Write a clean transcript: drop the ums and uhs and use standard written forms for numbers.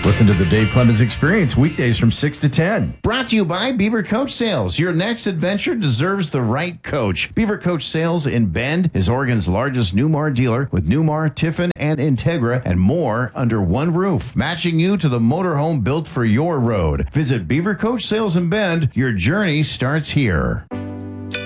Listen to the Dave Clemens Experience weekdays from 6 to 10. Brought to you by Beaver Coach Sales. Your next adventure deserves the right coach. Beaver Coach Sales in Bend is Oregon's largest Newmar dealer with Newmar, Tiffin, and Integra and more under one roof, matching you to the motorhome built for your road. Visit Beaver Coach Sales in Bend. Your journey starts here.